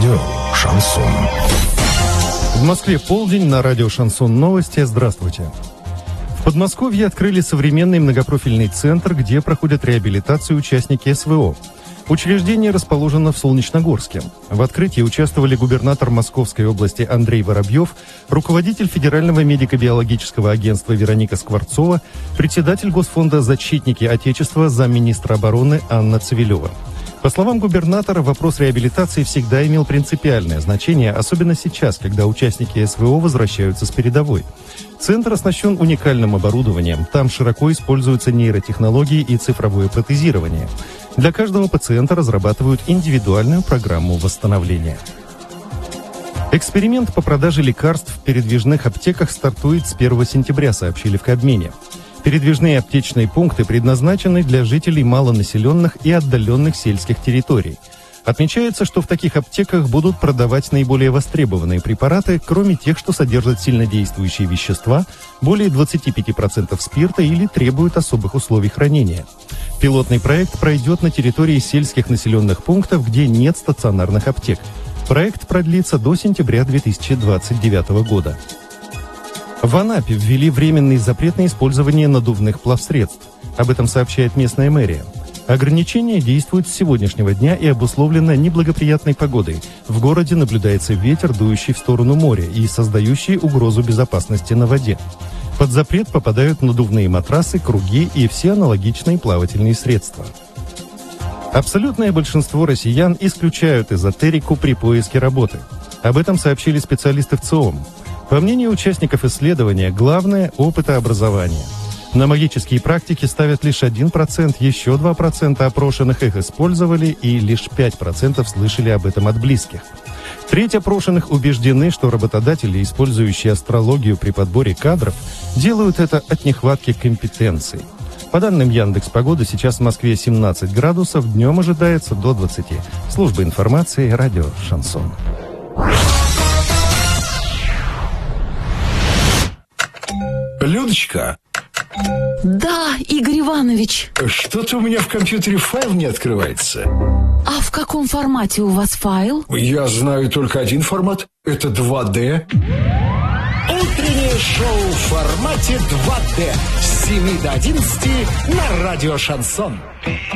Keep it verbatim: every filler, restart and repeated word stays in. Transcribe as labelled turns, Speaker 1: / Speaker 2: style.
Speaker 1: Радио «Шансон».
Speaker 2: В Москве полдень, на радио «Шансон» новости. Здравствуйте. В Подмосковье открыли современный многопрофильный центр, где проходят реабилитацию участники эс вэ о. Учреждение расположено в Солнечногорске. В открытии участвовали губернатор Московской области Андрей Воробьев, руководитель Федерального медико-биологического агентства Вероника Скворцова, председатель Госфонда «Защитники Отечества», замминистра обороны Анна Цивилева. По словам губернатора, вопрос реабилитации всегда имел принципиальное значение, особенно сейчас, когда участники эс вэ о возвращаются с передовой. Центр оснащен уникальным оборудованием. Там широко используются нейротехнологии и цифровое протезирование. Для каждого пациента разрабатывают индивидуальную программу восстановления. Эксперимент по продаже лекарств в передвижных аптеках стартует с первого сентября, сообщили в Кабмине. Передвижные аптечные пункты предназначены для жителей малонаселенных и отдаленных сельских территорий. Отмечается, что в таких аптеках будут продавать наиболее востребованные препараты, кроме тех, что содержат сильнодействующие вещества, более двадцати пяти процентов спирта или требуют особых условий хранения. Пилотный проект пройдет на территории сельских населенных пунктов, где нет стационарных аптек. Проект продлится до сентября две тысячи двадцать девятого года. В Анапе ввели временный запрет на использование надувных плавсредств. Об этом сообщает местная мэрия. Ограничение действует с сегодняшнего дня и обусловлено неблагоприятной погодой. В городе наблюдается ветер, дующий в сторону моря и создающий угрозу безопасности на воде. Под запрет попадают надувные матрасы, круги и все аналогичные плавательные средства. Абсолютное большинство россиян исключают эзотерику при поиске работы. Об этом сообщили специалисты в ЦИОМ. По мнению участников исследования, главное – опытообразование. На магические практики ставят лишь один процент, еще два процента опрошенных их использовали и лишь пять процентов слышали об этом от близких. Треть опрошенных убеждены, что работодатели, использующие астрологию при подборе кадров, делают это от нехватки компетенций. По данным Яндекс.Погоды, сейчас в Москве семнадцать градусов, днем ожидается до двадцати. Служба информации, радио «Шансон».
Speaker 1: Людочка.
Speaker 3: Да, Игорь Иванович.
Speaker 1: Что-то у меня в компьютере файл не открывается.
Speaker 3: А в каком формате у вас файл?
Speaker 1: Я знаю только один формат. Это два дэ.
Speaker 4: Утреннее шоу в формате два дэ с семи до одиннадцати на радио «Шансон».